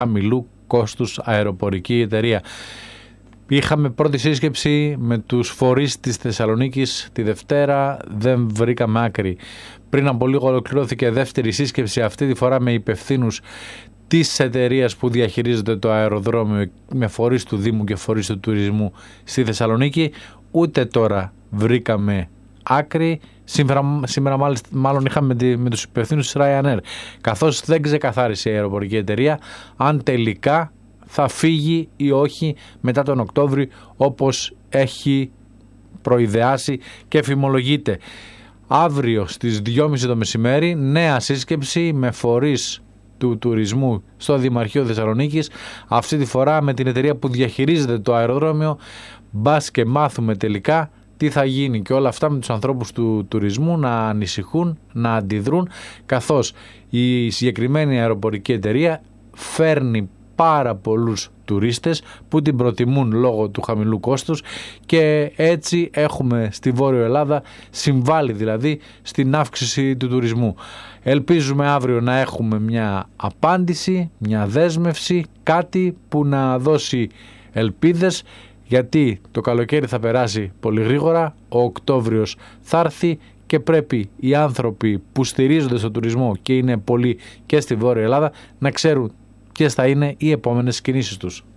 χαμηλού κόστους αεροπορική εταιρεία. Είχαμε πρώτη σύσκεψη με τους φορείς της Θεσσαλονίκης τη Δευτέρα, δεν βρήκαμε άκρη. Πριν από λίγο ολοκληρώθηκε δεύτερη σύσκεψη, αυτή τη φορά με υπευθύνους της εταιρείας που διαχειρίζεται το αεροδρόμιο, με φορείς του Δήμου και φορείς του τουρισμού στη Θεσσαλονίκη. Ούτε τώρα βρήκαμε άκρη. Σήμερα μάλλον είχαμε με τους υπευθύνους της Ryanair, καθώς δεν ξεκαθάρισε η αεροπορική εταιρεία αν τελικά θα φύγει ή όχι μετά τον Οκτώβριο, όπως έχει προειδεάσει και φημολογείται. Αύριο στις 2.30 το μεσημέρι νέα σύσκεψη με φορείς του τουρισμού στο Δημαρχείο Θεσσαλονίκης, αυτή τη φορά με την εταιρεία που διαχειρίζεται το αεροδρόμιο. Μπας και μάθουμε τελικά τι θα γίνει, και όλα αυτά με τους ανθρώπους του τουρισμού να ανησυχούν, να αντιδρούν, καθώς η συγκεκριμένη αεροπορική εταιρεία φέρνει πάρα πολλούς τουρίστες που την προτιμούν λόγω του χαμηλού κόστους, και έτσι έχουμε στη Βόρειο Ελλάδα, συμβάλλει δηλαδή στην αύξηση του τουρισμού. Ελπίζουμε αύριο να έχουμε μια απάντηση, μια δέσμευση, κάτι που να δώσει ελπίδες, γιατί το καλοκαίρι θα περάσει πολύ γρήγορα, ο Οκτώβριος θα έρθει και πρέπει οι άνθρωποι που στηρίζονται στο τουρισμό, και είναι πολλοί και στη Βόρεια Ελλάδα, να ξέρουν ποιες θα είναι οι επόμενες κινήσεις τους.